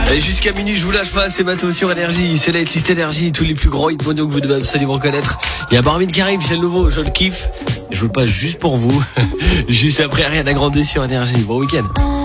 Et jusqu'à minuit, je vous lâche pas, c'est Mato sur Énergie. C'est la liste Énergie, tous les plus grands hits mono que vous devez absolument connaître. Il y a Marvin qui arrive, c'est le nouveau, je le kiffe. Je vous le passe juste pour vous. Juste après Ariana Grande sur Énergie. Bon week-end.